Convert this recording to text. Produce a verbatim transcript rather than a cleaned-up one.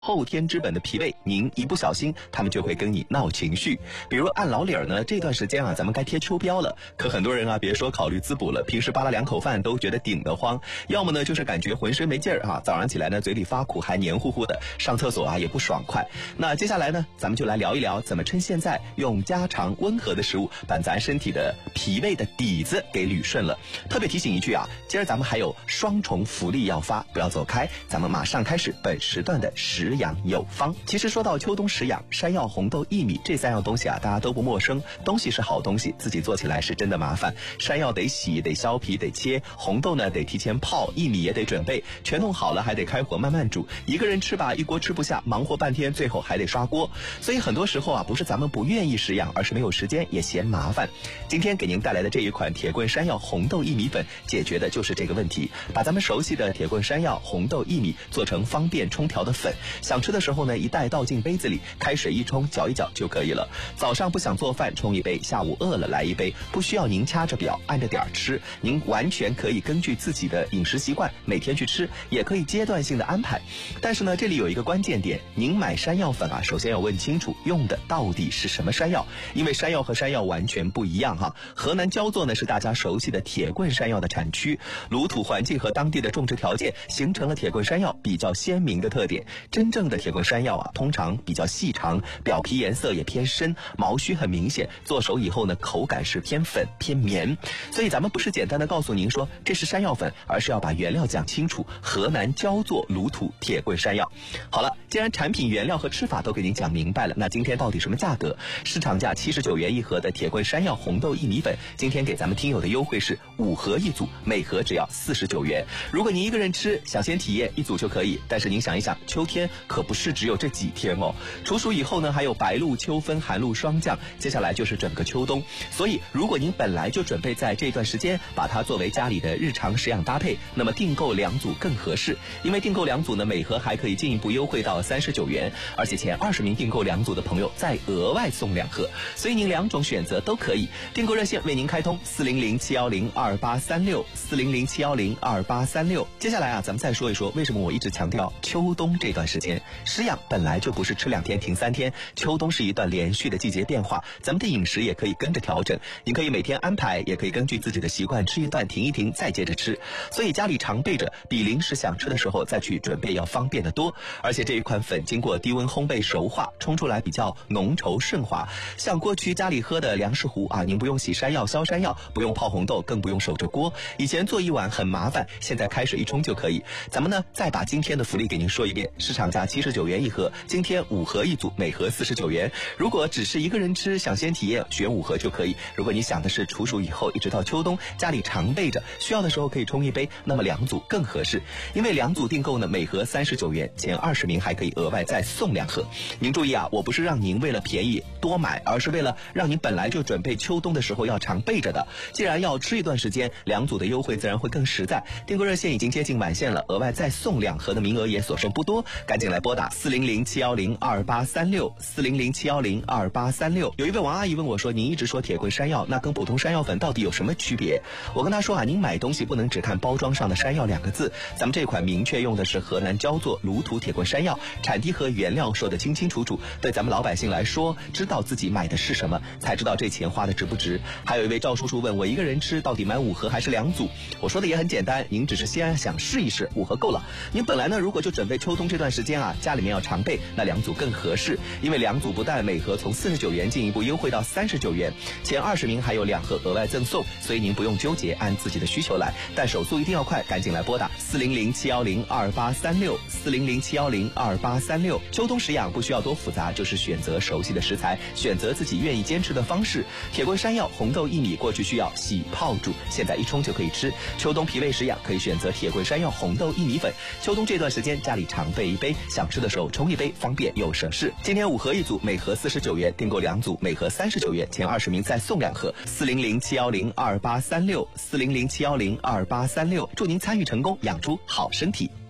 后天之本的脾胃，您一不小心，他们就会跟你闹情绪。比如按老理儿呢，这段时间啊，咱们该贴秋膘了。可很多人啊，别说考虑滋补了，平时扒拉两口饭都觉得顶得慌，要么呢就是感觉浑身没劲儿啊，早上起来呢嘴里发苦，还黏糊糊的，上厕所啊也不爽快。那接下来呢，咱们就来聊一聊，怎么趁现在用家常温和的食物，把咱身体的脾胃的底子给捋顺了。特别提醒一句啊，今儿咱们还有双重福利要发，不要走开，咱们马上开始本时段的食养有方。其实说到秋冬食养，山药、红豆、薏米这三样东西啊，大家都不陌生。东西是好东西，自己做起来是真的麻烦。山药得洗，得削皮，得切；红豆呢得提前泡，薏米也得准备，全弄好了还得开火慢慢煮。一个人吃吧，一锅吃不下，忙活半天，最后还得刷锅。所以很多时候啊，不是咱们不愿意食养，而是没有时间，也嫌麻烦。今天给您带来的这一款铁棍山药红豆薏米粉，解决的就是这个问题。把咱们熟悉的铁棍山药、红豆、薏米做成方便冲调的粉，想吃的时候呢，一袋倒进杯子里，开水一冲，搅一搅就可以了。早上不想做饭，冲一杯；下午饿了来一杯，不需要您掐着表按着点儿吃，您完全可以根据自己的饮食习惯每天去吃，也可以阶段性的安排。但是呢，这里有一个关键点，您买山药粉啊，首先要问清楚用的到底是什么山药，因为山药和山药完全不一样哈。河南焦作呢是大家熟悉的铁棍山药的产区，炉土环境和当地的种植条件形成了铁棍山药比较鲜明的特点。真正的铁棍山药啊，通常比较细长，表皮颜色也偏深，毛须很明显，做熟以后呢，口感是偏粉偏绵。所以咱们不是简单的告诉您说这是山药粉，而是要把原料讲清楚。河南焦作炉土铁棍山药。好了，既然产品原料和吃法都给您讲明白了，那今天到底什么价格？市场价七十九元一盒的铁棍山药红豆薏米粉，今天给咱们听友的优惠是五盒一组，每盒只要四十九元。如果您一个人吃，想先体验一组就可以，但是您想一想，秋天可不是只有这几天哦。处暑以后呢，还有白露、秋分、寒露霜降，接下来就是整个秋冬。所以如果您本来就准备在这段时间把它作为家里的日常食养搭配，那么订购两组更合适。因为订购两组呢，每盒还可以进一步优惠到三十九元，而且前二十名订购两组的朋友再额外送两盒，所以您两种选择都可以。订购热线为您开通四零零七幺零二八三六四零零七幺零二八三六。接下来啊，咱们再说一说为什么我一直强调秋冬这段时间食养本来就不是吃两天停三天，秋冬是一段连续的季节变化，咱们的饮食也可以跟着调整。您可以每天安排，也可以根据自己的习惯吃一段停一停，再接着吃。所以家里常备着，比临时想吃的时候再去准备要方便得多。而且这一款粉经过低温烘焙熟化，冲出来比较浓稠顺滑。像过去家里喝的粮食糊啊，您不用洗山药削山药，不用泡红豆，更不用守着锅。以前做一碗很麻烦，现在开水一冲就可以。咱们呢再把今天的福利给您说一遍，市场价七十九元一盒，今天五盒一组，每盒四十九元。如果只是一个人吃，想先体验，选五盒就可以。如果你想的是处暑以后一直到秋冬，家里常备着，需要的时候可以冲一杯，那么两组更合适。因为两组订购呢，每盒三十九元，前二十名还可以额外再送两盒。您注意啊，我不是让您为了便宜多买，而是为了让您本来就准备秋冬的时候要常备着的。既然要吃一段时间，两组的优惠自然会更实在。订购热线已经接近满线了，额外再送两盒的名额也所剩不多，赶紧来拨打四零零七幺零二八三六四零零七幺零二八三六。有一位王阿姨问我说，您一直说铁棍山药，那跟普通山药粉到底有什么区别？我跟她说啊，您买东西不能只看包装上的山药两个字，咱们这款明确用的是河南焦作炉土铁棍山药，产地和原料说得清清楚楚，对咱们老百姓来说，知道自己买的是什么，才知道这钱花的值不值。还有一位赵叔叔问我，一个人吃到底买五盒还是两组？我说的也很简单，您只是先想试一试，五盒够了。您本来呢，如果就准备秋冬这段时间啊，家里面要常备，那两组更合适，因为两组不但每盒从四十九元进一步优惠到三十九元，前二十名还有两盒额外赠送，所以您不用纠结，按自己的需求来，但手速一定要快，赶紧来拨打四零零七幺零二八三六四零零七幺零二八三六。秋冬食养不需要多复杂，就是选择熟悉的食材，选择自己愿意坚持的方式。铁棍山药、红豆、薏米过去需要洗泡煮，现在一冲就可以吃。秋冬脾胃食养可以选择铁棍山药、红豆、薏米粉。秋冬这段时间家里常备一杯，想吃的时候冲一杯，方便又省事。今天五盒一组，每盒四十九元，订购两组，每盒三十九元，前二十名再送两盒。四零零七幺零二八三六四零零七幺零二八三六，祝您参与成功，养出好身体。